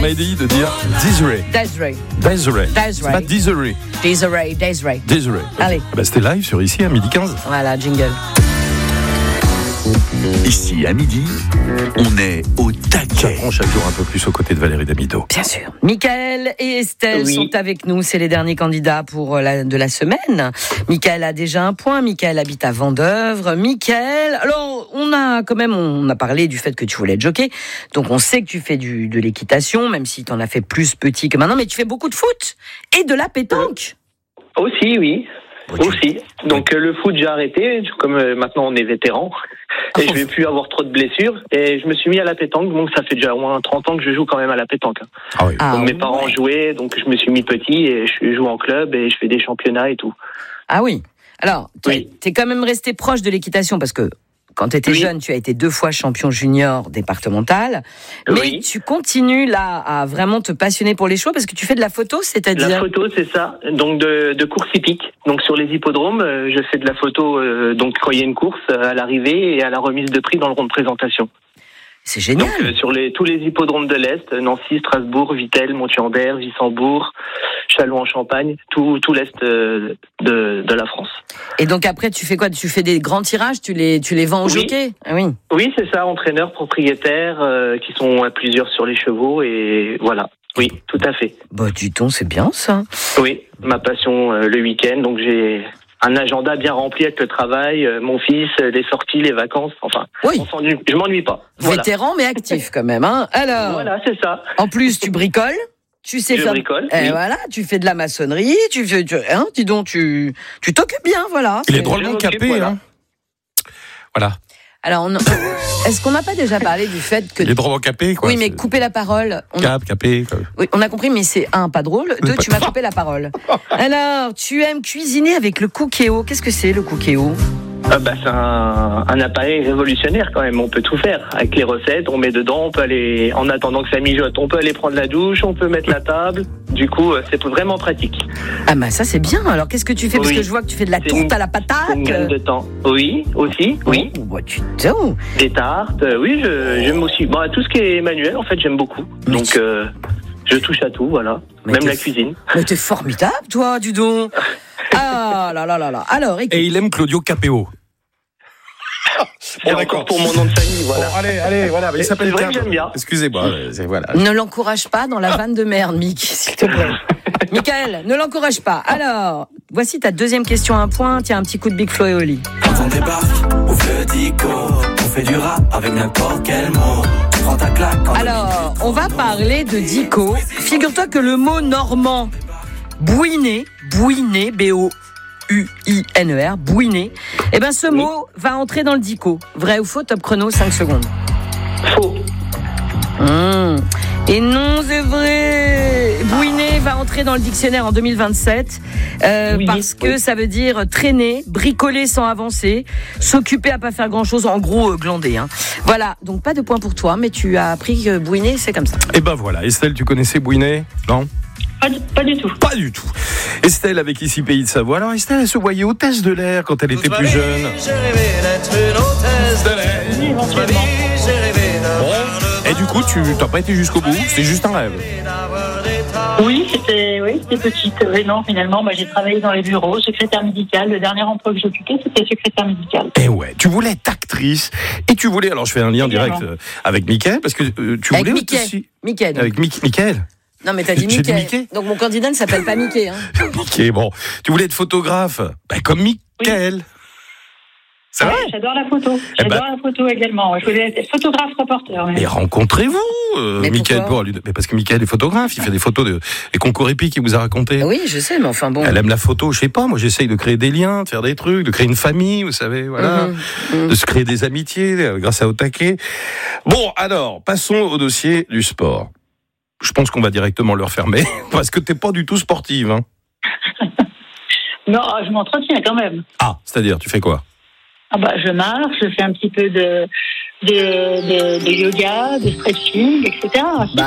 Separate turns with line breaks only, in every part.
Mehdi de dire Desiree. C'est pas Desiree.
Allez.
C'était live sur ici à 12h15.
Voilà, jingle.
Ici, à midi, on est au taquet.
J'apprends chaque jour un peu plus aux côtés de Valérie Damido.
Bien sûr. Michael et Estelle sont avec nous. C'est les derniers candidats de la semaine. Michael a déjà un point. Michael habite à Vendeuvre. Michael, alors, on a parlé du fait que tu voulais être jockey. Donc, on sait que tu fais de l'équitation, même si tu en as fait plus petit que maintenant. Mais tu fais beaucoup de foot et de la pétanque.
Aussi, oui. Aussi. Donc le foot, j'ai arrêté, comme maintenant on est vétéran, et je vais plus avoir trop de blessures, et je me suis mis à la pétanque, donc ça fait déjà au moins 30 ans que je joue quand même à la pétanque.
Ah oui.
Donc mes parents jouaient, donc je me suis mis petit, et je joue en club, et je fais des championnats et tout.
Ah oui. Alors, t'es quand même resté proche de l'équitation, parce que quand tu étais jeune, tu as été 2 fois champion junior départemental. Mais tu continues là à vraiment te passionner pour les chevaux parce que tu fais de la photo, c'est-à-dire...
La photo, c'est ça. Donc de course hippique. Donc sur les hippodromes, je fais de la photo donc quand il y a une course à l'arrivée et à la remise de prix dans le rond de présentation.
C'est génial.
Donc sur tous les hippodromes de l'Est, Nancy, Strasbourg, Vittel, Monthiambert, Wissembourg, Châlons-en-Champagne, tout l'Est de la France.
Et donc après, tu fais quoi ? Tu fais des grands tirages, tu les vends aux jockeys ?
Oui, c'est ça, entraîneurs, propriétaires, qui sont à plusieurs sur les chevaux, et voilà. Oui, tout à fait.
Bah, dis donc, c'est bien ça.
Oui, ma passion le week-end, donc j'ai un agenda bien rempli avec le travail, mon fils, les sorties, les vacances, enfin, je m'ennuie pas. Voilà.
Vétéran mais actif quand même, hein. Alors,
voilà, c'est ça.
En plus, tu bricoles. Tu sais faire.
Bricole,
et voilà, tu fais de la maçonnerie, dis donc, tu t'occupes bien, voilà.
Il est drôlement capé, voilà. Hein. Voilà.
Alors, est-ce qu'on n'a pas déjà parlé du fait que...
Il est drôlement capé, quoi.
Oui, mais couper la parole...
Capé, quoi.
Oui, on a compris, mais c'est 1, pas drôle. 2, tu m'as coupé la parole. Alors, tu aimes cuisiner avec le Cookéo. Qu'est-ce que c'est, le Cookéo ?
C'est un appareil révolutionnaire quand même, on peut tout faire. Avec les recettes, on met dedans, on peut aller, en attendant que ça mijote, on peut aller prendre la douche, on peut mettre la table. Du coup, c'est vraiment pratique.
Ah bah ça c'est bien, alors qu'est-ce que tu fais ? Parce que je vois que tu fais de la tourte à la patate.
Une gagne de temps. Oui, aussi, oui. Des tartes, oui, j'aime aussi. Tout ce qui est manuel, en fait, j'aime beaucoup. Donc, je touche à tout, voilà. Même la cuisine.
Mais t'es formidable, toi, du don. Ah là là là là. Alors, écoute.
Et il aime Claudio Capéo.
C'est encore pour mon nom de famille, voilà.
Bon, allez, voilà. Il s'appelle
vrai que j'aime bien.
Excusez-moi, voilà.
Ne l'encourage pas dans la vanne de merde, Mick, s'il te plaît. Michael, ne l'encourage pas. Alors, voici ta deuxième question à un point. Tiens, un petit coup de Big Flo et Oli.
Quand on débarque, on fait le dico, on fait du rap avec n'importe quel mot. Prends ta claque.
Alors, on va parler de dico. Figure-toi que le mot normand, bouiner, B-O-U-I-N-E-R, bouiner, ce mot va entrer dans le dico. Vrai ou faux, top chrono, 5 secondes.
Faux.
Et non, c'est vrai. Bouiner va entrer dans le dictionnaire en 2027 parce que ça veut dire traîner, bricoler sans avancer, s'occuper à pas faire grand-chose, en gros glander. Hein. Voilà, donc pas de point pour toi, mais tu as appris que bouiner, c'est comme ça.
Et voilà, Estelle, tu connaissais bouiner ? Non ?
Pas du tout.
Pas du tout. Estelle avec ici Pays de Savoie. Alors Estelle, elle se voyait hôtesse de l'air quand elle était plus jeune.
J'ai rêvé d'être une hôtesse de l'air. J'ai rêvé
Et du coup, tu n'as pas été jusqu'au bout. C'était juste un rêve.
Oui, c'était petite. Mais non, finalement, j'ai travaillé dans les bureaux, secrétaire médicale. Le dernier emploi que j'occupais, c'était secrétaire médicale.
Et ouais, tu voulais être actrice. Et tu voulais, alors je fais un lien direct avec Mickaël, parce que tu voulais aussi...
Mickaël.
Avec Mickaël.
Non, mais t'as dit Mickey. Donc mon candidat ne s'appelle pas Mickey. Hein.
Mickey, bon. Tu voulais être photographe. Comme Mickaël. C'est vrai ?
J'adore la photo. J'adore la photo également. Je voulais être photographe reporter.
Mais rencontrez-vous, Mickaël. Mais parce que Mickaël est photographe, il fait des photos des concours épiques qu'il vous a raconté.
Oui, je sais, mais enfin bon.
Elle aime la photo, je sais pas. Moi, j'essaye de créer des liens, de faire des trucs, de créer une famille, vous savez, voilà. De se créer des amitiés grâce à Au Taquet. Bon, alors, passons au dossier du sport. Je pense qu'on va directement le refermer, parce que t'es pas du tout sportive, hein.
Non, je m'entretiens quand même.
Ah, c'est-à-dire, tu fais quoi ?
Je marche, je fais un petit peu de yoga, de stretching, etc.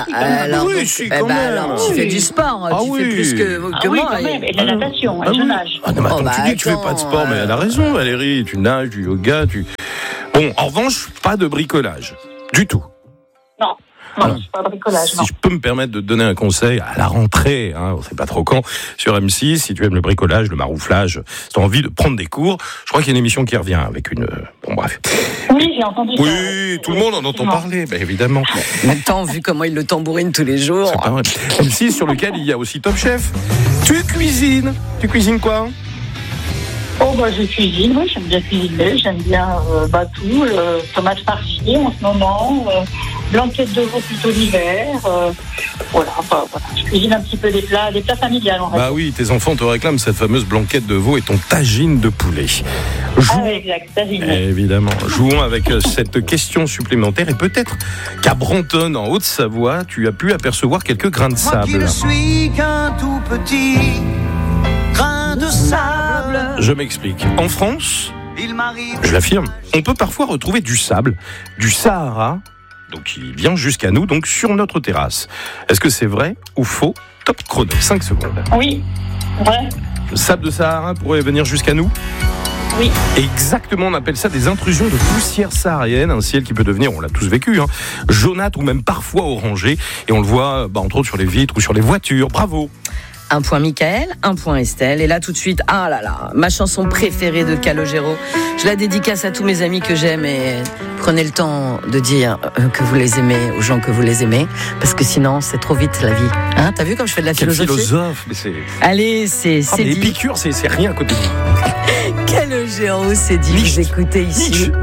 Tu fais du sport, tu fais plus que moi.
Quand même, et de la natation, je nage.
Tu dis que tu fais pas de sport, mais elle a raison, Valérie, tu nages, du yoga, Bon, en revanche, pas de bricolage, du tout.
Non. Non, c'est pas bricolage, non.
Si je peux me permettre de te donner un conseil, à la rentrée, on ne sait pas trop quand, sur M6, si tu aimes le bricolage, le marouflage, si tu as envie de prendre des cours, je crois qu'il y a une émission qui revient avec une... Bon, bref.
Oui, j'ai entendu ça.
Oui, tout le monde en entend parler, évidemment.
Maintenant, vu comment il le tambourine tous les jours...
C'est pas vrai. M6, sur lequel il y a aussi Top Chef. Tu cuisines quoi ?
Oh, je cuisine, oui, j'aime bien cuisiner, j'aime bien tout, tomates farcies en ce moment, blanquettes de veau plutôt l'hiver, voilà, je cuisine un petit peu des plats familiales, on va dire.
Oui, tes enfants te réclament cette fameuse blanquette de veau et ton tagine de poulet.
Exact, tagine.
Évidemment, jouons avec cette question supplémentaire et peut-être qu'à Brantôme, en Haute-Savoie, tu as pu apercevoir quelques grains de sable.
Moi qui ne suis qu'un tout petit grain de sable.
Je m'explique. En France, je l'affirme, on peut parfois retrouver du sable, du Sahara, donc qui vient jusqu'à nous, donc sur notre terrasse. Est-ce que c'est vrai ou faux ? Top chrono, 5 secondes.
Oui, vrai.
Le sable de Sahara pourrait venir jusqu'à nous ?
Oui.
Exactement, on appelle ça des intrusions de poussière saharienne, un ciel qui peut devenir, on l'a tous vécu, jaunâtre ou même parfois orangé, et on le voit entre autres sur les vitres ou sur les voitures. Bravo.
1 point Mickaël, 1 point Estelle. Et là, tout de suite, ma chanson préférée de Calogero. Je la dédicace à tous mes amis que j'aime et prenez le temps de dire que vous les aimez aux gens que vous les aimez, parce que sinon, c'est trop vite la vie. T'as vu comme je fais de la philosophie ?
Quel philosophe, mais c'est...
Allez, c'est
dit. Épicure, c'est rien à côté.
Calogero, c'est dit. Vous écoutez ici.